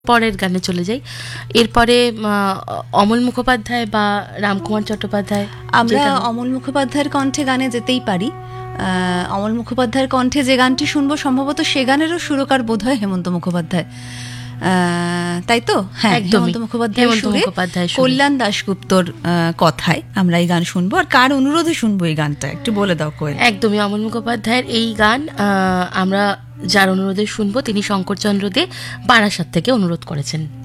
পরের গানে চলে যাই। এরপরে অমল মুখোপাধ্যায় বা রামকুমার চট্টোপাধ্যায়, আমরা অমল মুখোপাধ্যায়ের কণ্ঠে গানে যেতেই পারি। অমল মুখোপাধ্যায়ের কণ্ঠে যে গানটি শুনবো সম্ভবত সে গানেরও সুরকার বোধহয় হেমন্ত মুখোপাধ্যায়, তাই তো? হ্যাঁ, হেমন্ত মুখোপাধ্যায় কল্যাণ দাশগুপ্তর কথায় আমরা এই গান শুনবো। আর কার অনুরোধে শুনবো এই গানটা একটু বলে দাও কোয়েল। একদমই অমল মুখোপাধ্যায়ের এই গান আমরা যার অনুরোধে শুনবো তিনি শঙ্করচন্দ্র দে বারাসাত থেকে অনুরোধ করেছেন।